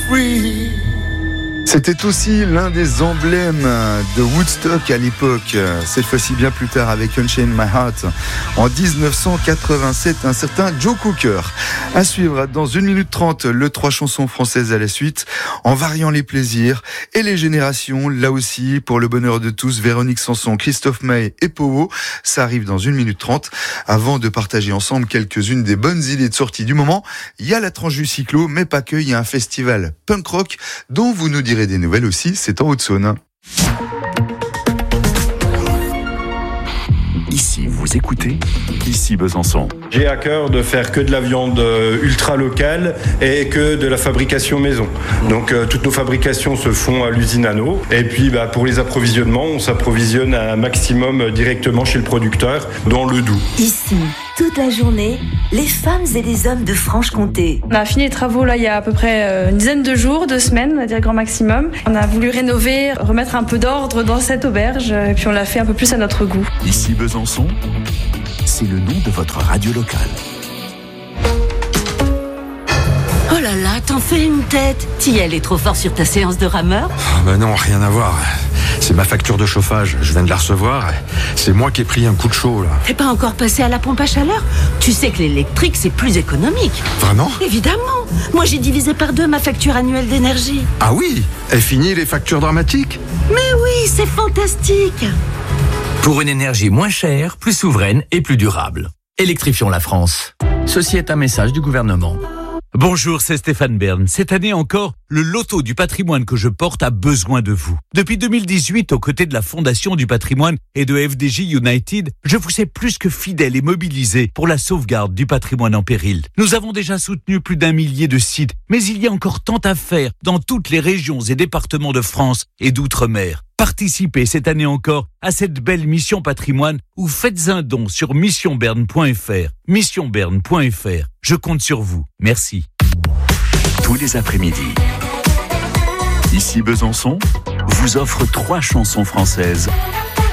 free. C'était aussi l'un des emblèmes de Woodstock à l'époque, cette fois-ci bien plus tard avec Unchained My Heart en 1987, un certain Joe Cooker. À suivre dans 1 minute 30, le 3 chansons françaises à la suite, en variant les plaisirs et les générations, là aussi pour le bonheur de tous, Véronique Sanson, Christophe Maé et Powo, ça arrive dans 1 minute 30. Avant de partager ensemble quelques-unes des bonnes idées de sortie du moment, il y a la tranche du cyclo, mais pas que, il y a un festival punk rock dont vous nous direz des nouvelles aussi, c'est en Haute-Saône. Ici, vous écoutez, ici Besançon. J'ai à cœur de faire que de la viande ultra locale et que de la fabrication maison. Donc toutes nos fabrications se font à l'usine Anneau. Et puis pour les approvisionnements, on s'approvisionne un maximum directement chez le producteur dans le Doubs. Ici, toute la journée, les femmes et les hommes de Franche-Comté. On a fini les travaux là il y a à peu près une dizaine de jours, 2 semaines, on va dire grand maximum. On a voulu rénover, remettre un peu d'ordre dans cette auberge et puis on l'a fait un peu plus à notre goût. Ici Besançon, c'est le nom de votre radio locale. Oh là là, t'en fais une tête. T'y allais trop fort sur ta séance de rameur? Non, rien à voir. C'est ma facture de chauffage, je viens de la recevoir. C'est moi qui ai pris un coup de chaud, là. T'es pas encore passé à la pompe à chaleur? Tu sais que l'électrique, c'est plus économique. Vraiment? Évidemment. Moi, j'ai divisé par 2 ma facture annuelle d'énergie. Ah oui? Et fini les factures dramatiques? Mais oui, c'est fantastique. Pour une énergie moins chère, plus souveraine et plus durable. Électrifions la France. Ceci est un message du gouvernement. Bonjour, c'est Stéphane Bern. Cette année encore, le loto du patrimoine que je porte a besoin de vous. Depuis 2018, aux côtés de la Fondation du patrimoine et de FDJ United, je vous sais plus que fidèle et mobilisé pour la sauvegarde du patrimoine en péril. Nous avons déjà soutenu plus d'1 millier de sites, mais il y a encore tant à faire dans toutes les régions et départements de France et d'outre-mer. Participez cette année encore à cette belle mission patrimoine ou faites un don sur missionberne.fr. Missionberne.fr. Je compte sur vous. Merci. Tous les après-midi, ici Besançon vous offre 3 chansons françaises